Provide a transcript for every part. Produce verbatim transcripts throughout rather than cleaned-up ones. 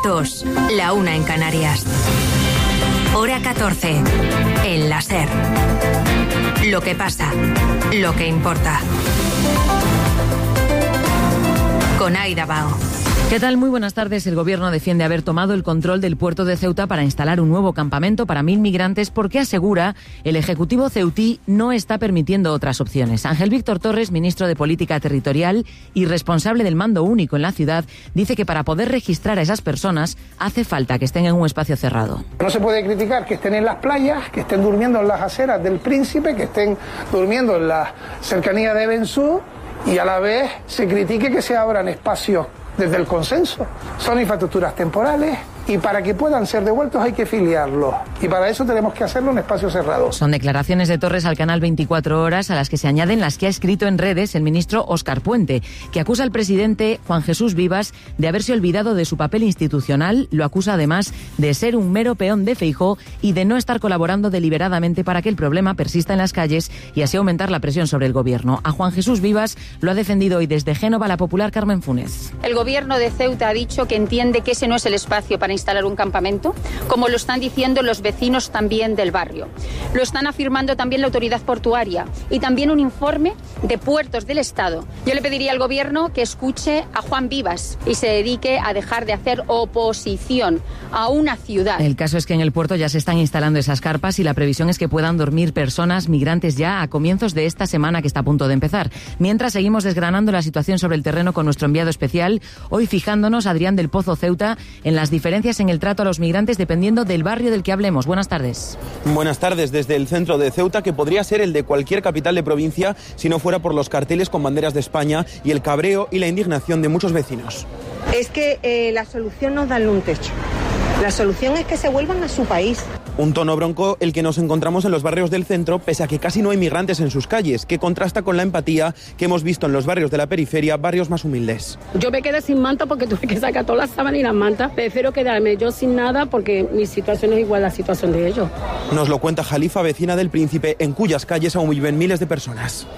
dos, la una en Canarias. Hora catorce, en la SER. Lo que pasa, lo que importa. Con Aida Bao. ¿Qué tal? Muy buenas tardes. El Gobierno defiende haber tomado el control del puerto de Ceuta para instalar un nuevo campamento para mil migrantes porque asegura el Ejecutivo ceutí no está permitiendo otras opciones. Ángel Víctor Torres, ministro de Política Territorial y responsable del mando único en la ciudad, dice que para poder registrar a esas personas hace falta que estén en un espacio cerrado. No se puede criticar que estén en las playas, que estén durmiendo en las aceras del Príncipe, que estén durmiendo en la cercanía de Bensú y a la vez se critique que se abran espacios desde el consenso. Son infraestructuras temporales y para que puedan ser devueltos hay que filiarlos. Y para eso tenemos que hacerlo en espacios cerrados. Son declaraciones de Torres al canal veinticuatro horas a las que se añaden las que ha escrito en redes el ministro Óscar Puente, que acusa al presidente Juan Jesús Vivas de haberse olvidado de su papel institucional. Lo acusa además de ser un mero peón de Feijóo y de no estar colaborando deliberadamente para que el problema persista en las calles y así aumentar la presión sobre el gobierno. A Juan Jesús Vivas lo ha defendido hoy desde Génova la popular Carmen Funes. El gobierno de Ceuta ha dicho que entiende que ese no es el espacio para instalar un campamento, como lo están diciendo los vecinos también del barrio. Lo están afirmando también la autoridad portuaria y también un informe de Puertos del Estado. Yo le pediría al gobierno que escuche a Juan Vivas y se dedique a dejar de hacer oposición a una ciudad. El caso es que en el puerto ya se están instalando esas carpas y la previsión es que puedan dormir personas migrantes ya a comienzos de esta semana que está a punto de empezar. Mientras seguimos desgranando la situación sobre el terreno con nuestro enviado especial, hoy fijándonos, Adrián del Pozo Ceuta, en las diferencias en el trato a los migrantes dependiendo del barrio del que hablemos. Buenas tardes. Buenas tardes. Desde el centro de Ceuta, que podría ser el de cualquier capital de provincia si no fuera por los carteles con banderas de España y el cabreo y la indignación de muchos vecinos. Es que eh, la solución no es darle un techo. La solución es que se vuelvan a su país. Un tono bronco el que nos encontramos en los barrios del centro, pese a que casi no hay migrantes en sus calles, que contrasta con la empatía que hemos visto en los barrios de la periferia, barrios más humildes. Yo me quedé sin manta porque tuve que sacar todas las sábanas y las mantas. Prefiero quedarme yo sin nada porque mi situación es igual a la situación de ellos. Nos lo cuenta Jalifa, vecina del Príncipe, en cuyas calles aún viven miles de personas.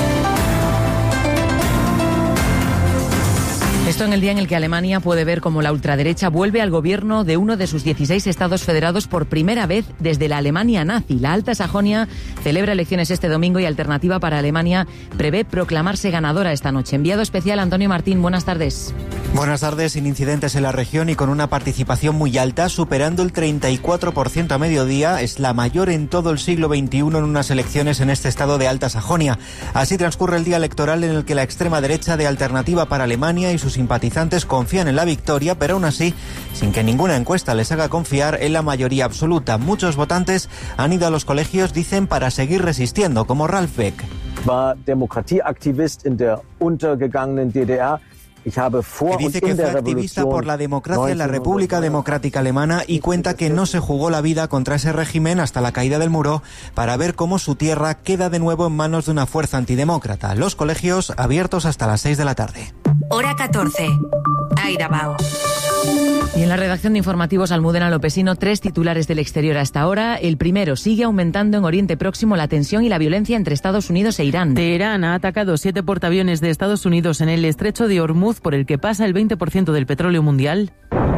Esto en el día en el que Alemania puede ver cómo la ultraderecha vuelve al gobierno de uno de sus dieciséis estados federados por primera vez desde la Alemania nazi. La Alta Sajonia celebra elecciones este domingo y Alternativa para Alemania prevé proclamarse ganadora esta noche. Enviado especial Antonio Martín, buenas tardes. Buenas tardes, sin incidentes en la región y con una participación muy alta, superando el treinta y cuatro por ciento a mediodía. Es la mayor en todo el siglo veintiuno en unas elecciones en este estado de Alta Sajonia. Así transcurre el día electoral en el que la extrema derecha de Alternativa para Alemania y sus simpatizantes confían en la victoria, pero aún así, sin que ninguna encuesta les haga confiar en la mayoría absoluta. Muchos votantes han ido a los colegios, dicen, para seguir resistiendo, como Ralf Beck. War Demokratieaktivist in der untergegangenen D D R. Que dice que fue activista por la democracia en la República Democrática Alemana y cuenta que no se jugó la vida contra ese régimen hasta la caída del muro para ver cómo su tierra queda de nuevo en manos de una fuerza antidemócrata. Los colegios abiertos hasta las seis de la tarde. Hora catorce. Aida Bao. Y en la redacción de informativos Almudena Lopesino, tres titulares del exterior hasta ahora. El primero, sigue aumentando en Oriente Próximo la tensión y la violencia entre Estados Unidos e Irán. Teherán ha atacado siete portaaviones de Estados Unidos en el estrecho de Hormuz, por el que pasa el veinte por ciento del petróleo mundial.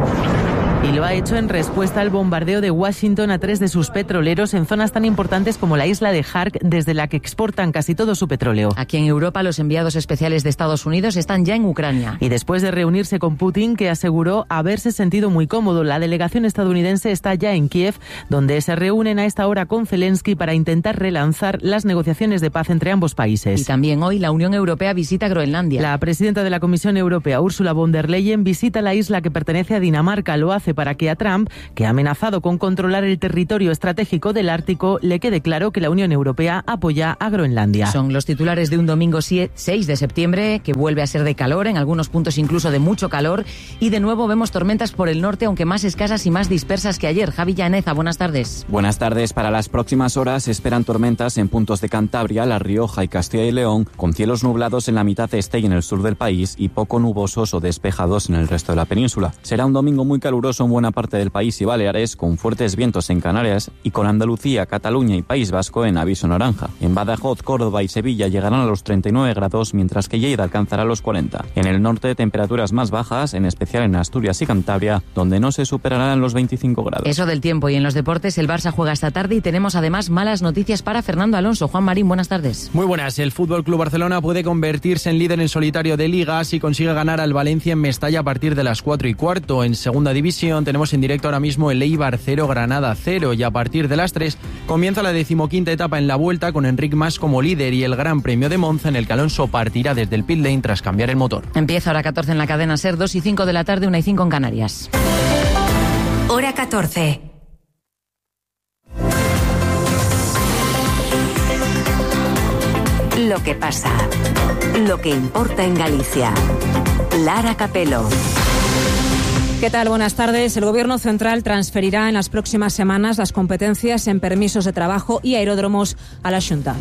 Y lo ha hecho en respuesta al bombardeo de Washington a tres de sus petroleros en zonas tan importantes como la isla de Hark, desde la que exportan casi todo su petróleo. Aquí en Europa, los enviados especiales de Estados Unidos están ya en Ucrania. Y después de reunirse con Putin, que aseguró haberse sentido muy cómodo, la delegación estadounidense está ya en Kiev, donde se reúnen a esta hora con Zelensky para intentar relanzar las negociaciones de paz entre ambos países. Y también hoy la Unión Europea visita Groenlandia. La presidenta de la Comisión Europea, Ursula von der Leyen, visita la isla que pertenece a Dinamarca. Lo hace para que a Trump, que ha amenazado con controlar el territorio estratégico del Ártico, le quede claro que la Unión Europea apoya a Groenlandia. Son los titulares de un domingo seis de septiembre, que vuelve a ser de calor, en algunos puntos incluso de mucho calor, y de nuevo vemos tormentas por el norte, aunque más escasas y más dispersas que ayer. Javi Llaneza, buenas tardes. Buenas tardes. Para las próximas horas se esperan tormentas en puntos de Cantabria, La Rioja y Castilla y León, con cielos nublados en la mitad este y en el sur del país y poco nubosos o despejados en el resto de la península. Será un domingo muy caluroso descenso en buena parte del país y Baleares, con fuertes vientos en Canarias y con Andalucía, Cataluña y País Vasco en aviso naranja. En Badajoz, Córdoba y Sevilla llegarán a los treinta y nueve grados, mientras que Lleida alcanzará los cuarenta. En el norte, temperaturas más bajas, en especial en Asturias y Cantabria, donde no se superarán los veinticinco grados. Eso del tiempo. Y en los deportes, el Barça juega esta tarde y tenemos además malas noticias para Fernando Alonso. Juan Marín, buenas tardes. Muy buenas. El F C Barcelona puede convertirse en líder en solitario de Liga si consigue ganar al Valencia en Mestalla a partir de las cuatro y cuarto. En segunda división tenemos en directo ahora mismo el Eibar cero, Granada cero, y a partir de las tres comienza la decimoquinta etapa en la Vuelta con Enric Mas como líder y el Gran Premio de Monza, en el que Alonso partirá desde el pit lane tras cambiar el motor. Empieza hora catorce en la cadena SER, dos y cinco de la tarde, una y cinco en Canarias. Hora catorce. Lo que pasa, lo que importa en Galicia. Lara Capelo. ¿Qué tal? Buenas tardes. El Gobierno central transferirá en las próximas semanas las competencias en permisos de trabajo y aeródromos a la Xunta.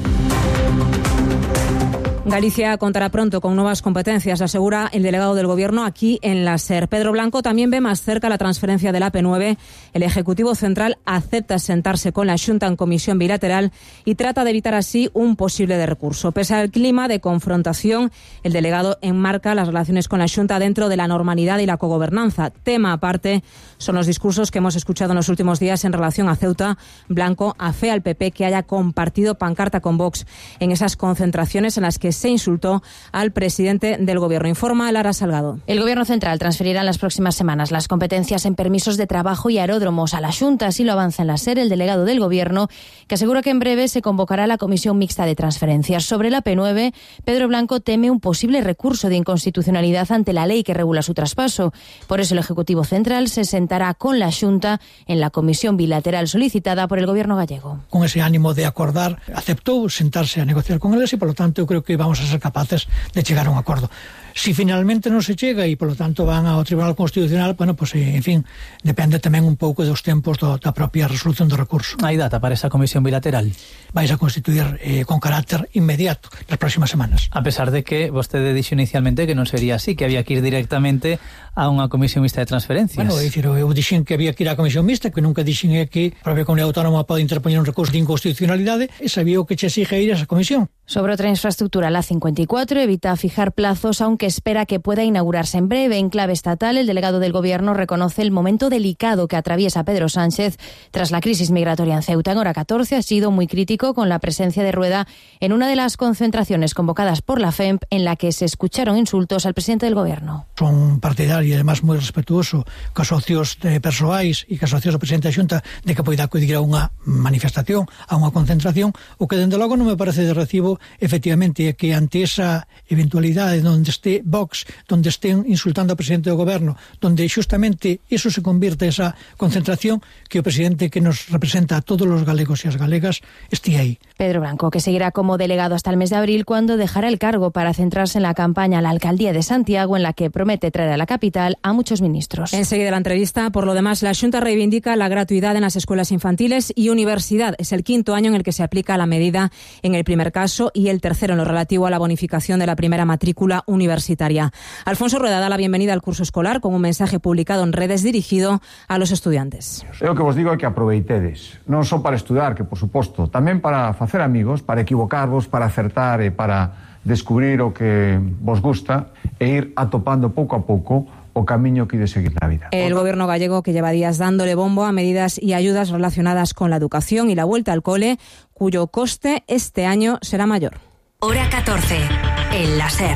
Galicia contará pronto con nuevas competencias, asegura el delegado del Gobierno aquí en la SER. Pedro Blanco también ve más cerca la transferencia del A P nueve. El Ejecutivo Central acepta sentarse con la Xunta en comisión bilateral y trata de evitar así un posible de recurso. Pese al clima de confrontación, el delegado enmarca las relaciones con la Xunta dentro de la normalidad y la cogobernanza. Tema aparte son los discursos que hemos escuchado en los últimos días en relación a Ceuta. Blanco afea al P P que haya compartido pancarta con Vox en esas concentraciones en las que se insultó al presidente del Gobierno. Informa Lara Salgado. El Gobierno central transferirá en las próximas semanas las competencias en permisos de trabajo y aeródromos a la Xunta. Así lo avanza en la SER el delegado del Gobierno, que asegura que en breve se convocará la Comisión Mixta de Transferencias. Sobre el A P nueve, Pedro Blanco teme un posible recurso de inconstitucionalidad ante la ley que regula su traspaso. Por eso el Ejecutivo Central se sentará con la Xunta en la comisión bilateral solicitada por el Gobierno gallego. Con ese ánimo de acordar, aceptou sentarse a negociar con eles e, polo tanto, eu creo que vamos a ser capaces de chegar a un acordo. Si finalmente non se chega e, polo tanto, van ao Tribunal Constitucional, bueno, pues, en fin, depende tamén un pouco dos tempos do, da propia resolución do recurso. Hai data para esa comisión bilateral? Vais a constituir eh, con carácter inmediato nas próximas semanas. A pesar de que vostede dixo inicialmente que non sería así, que había que ir directamente a unha comisión mixta de transferencias. Bueno, é dicir, eu dixen que había que ir á comisión mixta, que nunca dixen que a propia comunidade autónoma pode interpoñer un recurso de inconstitucionalidade, e sabía o que che exige ir a esa comisión. Sobre otra infraestructura, la cincuenta y cuatro evita fijar plazos, aunque espera que pueda inaugurarse en breve. En clave estatal, el delegado del Gobierno reconoce el momento delicado que atraviesa Pedro Sánchez tras la crisis migratoria en Ceuta. En hora catorce ha sido muy crítico con la presencia de Rueda en una de las concentraciones convocadas por la F E M P, en la que se escucharon insultos al presidente del Gobierno. Son partidario e además moi respetuoso cos socios de persoais e cos socios do presidente da Xunta de que poida acudir a unha manifestación, a unha concentración. O que, dende logo, non me parece de recibo, efectivamente, é que ante esa eventualidade onde este Vox, donde estén insultando ao presidente do Goberno, donde xustamente eso se convirte esa concentración, que o presidente que nos representa a todos os galegos e as galegas esté aí. Pedro Blanco, que seguirá como delegado hasta el mes de abril, cuando dejará el cargo para centrarse en la campaña a la alcaldía de Santiago, en la que promete traer a la capital a muchos ministros. Enseguida la entrevista. Por lo demás, la Xunta reivindica la gratuidad en las escuelas infantiles y universidad. Es el quinto año en el que se aplica la medida en el primer caso y el tercero en lo relativo a la bonificación de la primera matrícula universitaria. Alfonso Rueda da la bienvenida al curso escolar con un mensaje publicado en redes dirigido a los estudiantes. Eu que vos digo é que aproveitedes, non só para estudar, que por suposto, tamén para facer amigos, para equivocarvos, para acertar e para descubrir o que vos gusta e ir atopando pouco a pouco o camiño que ides seguir na vida. El Gobierno gallego, que lleva días dándole bombo a medidas y ayudas relacionadas con la educación y la vuelta al cole, cuyo coste este año será mayor. Hora catorce, en la SER.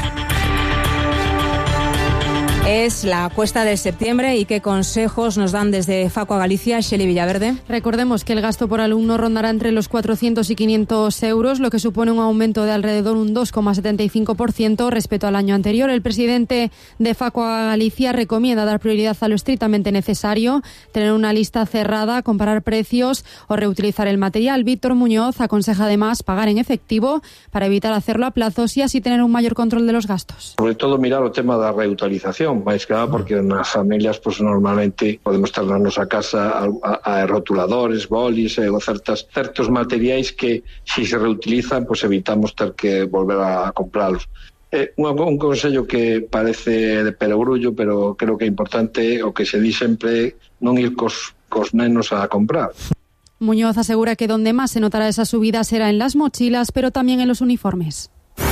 Es la cuesta de septiembre y qué consejos nos dan desde Facua Galicia, Xeli Villaverde. Recordemos que el gasto por alumno rondará entre los cuatrocientos y quinientos euros, lo que supone un aumento de alrededor un dos coma setenta y cinco por ciento respecto al año anterior. El presidente de Facua Galicia recomienda dar prioridad a lo estrictamente necesario, tener una lista cerrada, comparar precios o reutilizar el material. Víctor Muñoz aconseja además pagar en efectivo para evitar hacerlo a plazos y así tener un mayor control de los gastos. Sobre todo mirar o tema da reutilización, máis que nada porque nas familias pues, normalmente podemos tornarnos a casa a, a, a rotuladores, bolis e certas, certos materiais que si se reutilizan pues evitamos ter que volver a comprarlos. Eh, un, un consello que parece de perogrullo, pero creo que é importante o que se di sempre, non ir cos, cos nenos a comprar. Muñoz asegura que donde más se notará esa subida será en las mochilas, pero también en los uniformes.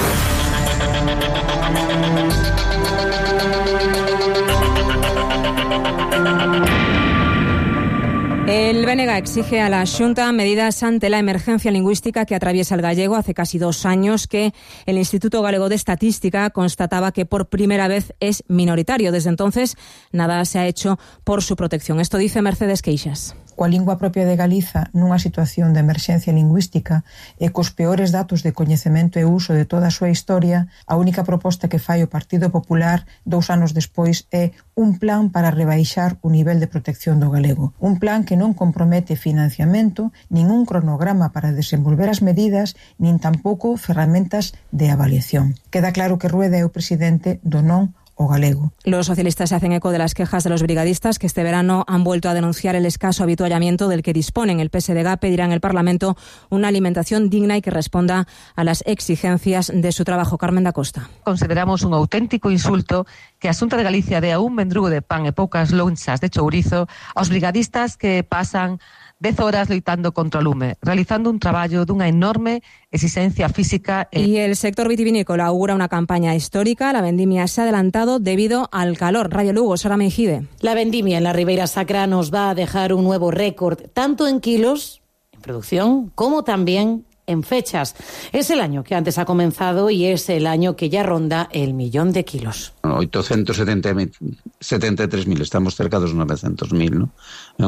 El B N G exige a la Xunta medidas ante la emergencia lingüística que atraviesa el gallego. Hace casi dos años que el Instituto Galego de Estadística constataba que por primera vez es minoritario. Desde entonces, nada se ha hecho por su protección. Esto dice Mercedes Queixas. Coa lingua propia de Galiza nunha situación de emerxencia lingüística e cos peores datos de coñecemento e uso de toda a súa historia, a única proposta que fai o Partido Popular dous anos despois é un plan para rebaixar o nivel de protección do galego. Un plan que non compromete financiamento, nin un cronograma para desenvolver as medidas, nin tampouco ferramentas de avaliación. Queda claro que Rueda é o presidente do non o galego. Los socialistas se hacen eco de las quejas de los brigadistas que este verano han vuelto a denunciar el escaso habituallamiento del que disponen. El P S D G pedirá en el Parlamento una alimentación digna y que responda a las exigencias de su trabajo. Carmen da Costa. Consideramos un auténtico insulto que a Xunta de Galicia dea un mendrugo de pan e poucas lonchas de chourizo aos brigadistas que pasan dez horas loitando contra o lume, realizando un traballo dunha enorme exigencia física. Y el sector vitivinícola augura una campaña histórica. La vendimia se ha adelantado debido al calor. Radio Lugo, Sara Mejide. La vendimia en la Ribeira Sacra nos va a dejar un nuevo récord, tanto en kilos, en producción, como también en fechas. Es el año que antes ha comenzado y es el año que ya ronda el millón de kilos. oitocentos setenta e tres mil, estamos cerca dos novecentos mil, ¿no?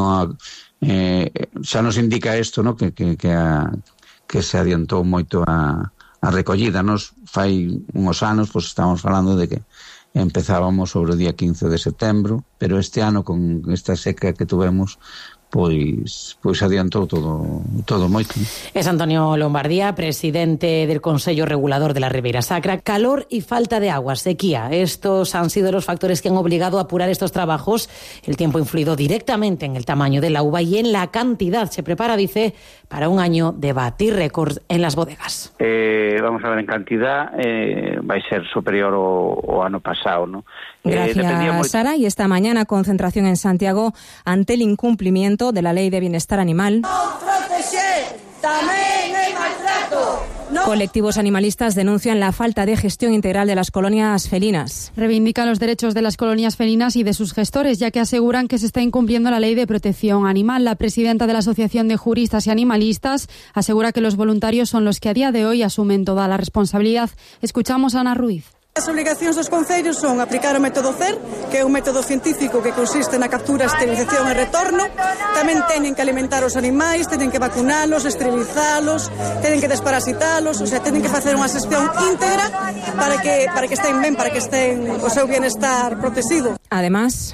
Eh, xa nos indica isto, ¿no? que, que, que, a, que se adiantou moito a, a recollida. Nos fai uns anos pois estamos falando de que empezábamos sobre o día quince de setembro, pero este ano con esta seca que tuvemos pois pois adiantou todo todo moito. Es Antonio Lombardía, presidente del Consello Regulador de la Ribeira Sacra. Calor y falta de agua, sequía. Estos han sido los factores que han obligado a apurar estos trabajos. El tiempo ha influido directamente en el tamaño de la uva y en la cantidad. Se prepara, dice, para un año de batir récords en las bodegas. Eh, vamos a ver, en cantidad eh, vai ser superior ao, ao ano pasado, ¿no? Gracias, eh, Sara. Y esta mañana concentración en Santiago ante el incumplimiento de la Ley de Bienestar Animal. Colectivos animalistas denuncian la falta de gestión integral de las colonias felinas. Reivindican los derechos de las colonias felinas y de sus gestores, ya que aseguran que se está incumpliendo la Ley de Protección Animal. La presidenta de la Asociación de Juristas y Animalistas asegura que los voluntarios son los que a día de hoy asumen toda la responsabilidad. Escuchamos a Ana Ruiz. As obrigacións dos concellos son aplicar o método C E R, que é un método científico que consiste na captura, esterilización e retorno. Tamén teñen que alimentar os animais, teñen que vacunalos, esterilizalos, teñen que desparasitalos, o sea, teñen que facer unha xestión íntegra para que para que estén ben, para que estén o seu bienestar protegido. Además,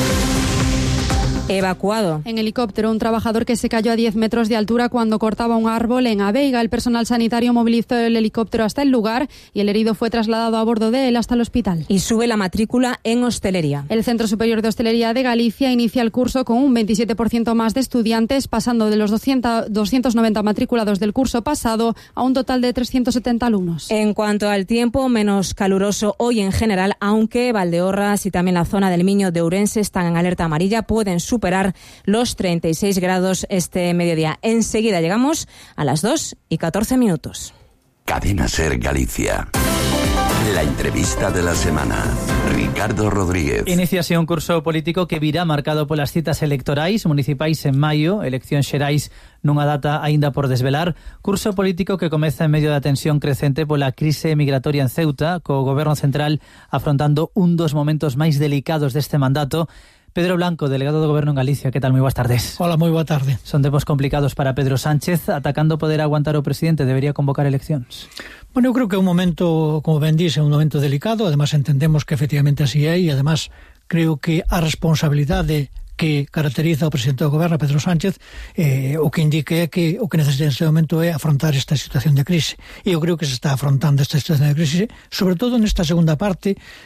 evacuado. En helicóptero, un trabajador que se cayó a diez metros de altura cuando cortaba un árbol en Aveiga. El personal sanitario movilizó el helicóptero hasta el lugar y el herido fue trasladado a bordo de él hasta el hospital. Y sube la matrícula en hostelería. El Centro Superior de Hostelería de Galicia inicia el curso con un veintisiete por ciento más de estudiantes, pasando de los doscientos noventa matriculados del curso pasado a un total de trescientos setenta alumnos. En cuanto al tiempo, menos caluroso hoy en general, aunque Valdeorras y también la zona del Miño de Ourense están en alerta amarilla, pueden superar los treinta y seis grados este mediodía. Enseguida llegamos a las dos y catorce minutos. Cadena Ser Galicia. La entrevista de la semana. Ricardo Rodríguez. Iníciase un curso político que virá marcado polas citas electorais municipais en maio, eleccións xerais nunha data aínda por desvelar, curso político que comeza en medio da tensión crecente pola crise migratoria en Ceuta, co goberno central afrontando un dos momentos máis delicados deste mandato. Pedro Blanco, delegado do Goberno en Galicia, que tal? Moi boas tardes. Hola, moi boa tarde. Son tempos complicados para Pedro Sánchez, atacando poder aguantar o presidente, debería convocar eleccións? Bueno, eu creo que é un momento, como ben dice, un momento delicado, además entendemos que efectivamente así é, e además creo que a responsabilidade que caracteriza o presidente do goberno, Pedro Sánchez, eh, o que indica é que o que necesita neste momento é afrontar esta situación de crise. E eu creo que se está afrontando esta situación de crise, sobre todo nesta segunda parte,